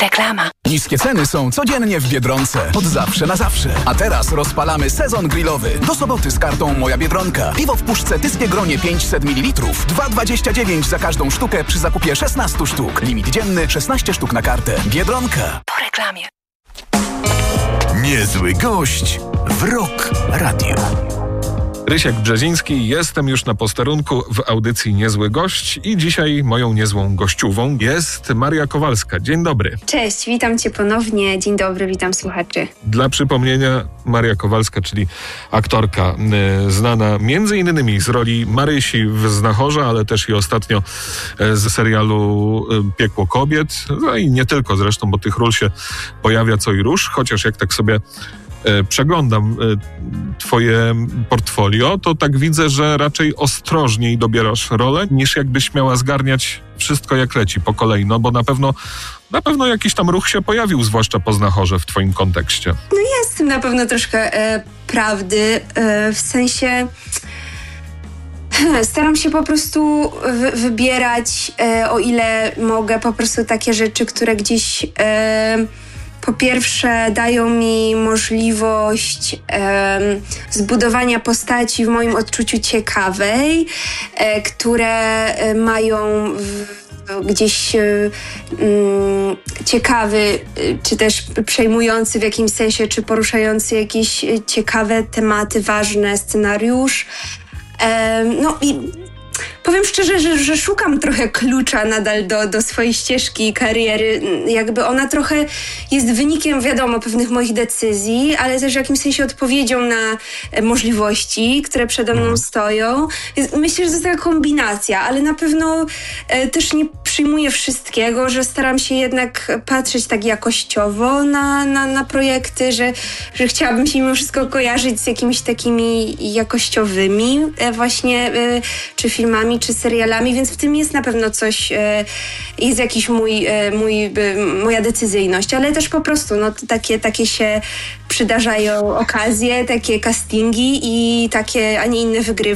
Reklama. Niskie ceny są codziennie w Biedronce. Od zawsze na zawsze. A teraz rozpalamy sezon grillowy. Do soboty z kartą Moja Biedronka. Piwo w puszce Tyskie Gronie 500 ml. 2,29 za każdą sztukę przy zakupie 16 sztuk. Limit dzienny 16 sztuk na kartę. Biedronka. Po reklamie. Niezły gość w Rock Radio. Rysiek Brzeziński, jestem już na posterunku w audycji Niezły Gość i dzisiaj moją niezłą gościówą jest Maria Kowalska. Dzień dobry. Cześć, witam Cię ponownie. Dzień dobry, witam słuchaczy. Dla przypomnienia, Maria Kowalska, czyli aktorka znana między innymi z roli Marysi w Znachorze, ale też i ostatnio z serialu Piekło Kobiet. No i nie tylko zresztą, bo tych ról się pojawia co i róż, chociaż jak tak sobie przeglądam twoje portfolio, to tak widzę, że raczej ostrożniej dobierasz rolę, niż jakbyś miała zgarniać wszystko jak leci po kolei, no bo na pewno jakiś tam ruch się pojawił, zwłaszcza po Znachorze w twoim kontekście. No jest w tym na pewno troszkę prawdy, w sensie staram się po prostu wybierać, o ile mogę, po prostu takie rzeczy, które gdzieś po pierwsze dają mi możliwość zbudowania postaci w moim odczuciu ciekawej, które mają gdzieś ciekawy, czy też przejmujący w jakimś sensie, czy poruszający jakieś ciekawe tematy, ważne scenariusz. No i powiem szczerze, że szukam trochę klucza nadal do swojej ścieżki kariery. Jakby ona trochę jest wynikiem, wiadomo, pewnych moich decyzji, ale też w jakimś sensie odpowiedzią na możliwości, które przede mną stoją. Więc myślę, że to jest taka kombinacja, ale na pewno też nie przyjmuję wszystkiego, że staram się jednak patrzeć tak jakościowo na projekty, że chciałabym się mimo wszystko kojarzyć z jakimiś takimi jakościowymi właśnie czy filmami, czy serialami, więc w tym jest na pewno coś, jest jakiś moja decyzyjność, ale też po prostu takie się przydarzają okazje, takie castingi i takie, a nie inne wygrywa.